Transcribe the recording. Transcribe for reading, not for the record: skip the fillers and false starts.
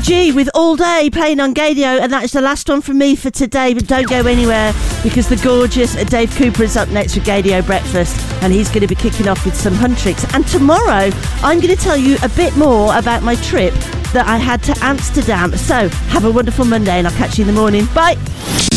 G with All Day playing on Gadio, and that is the last one from me for today, but don't go anywhere because the gorgeous Dave Cooper is up next with Gadio Breakfast, and he's going to be kicking off with some Huntrix. And tomorrow I'm going to tell you a bit more about my trip that I had to Amsterdam. So have a wonderful Monday, and I'll catch you in the morning. Bye.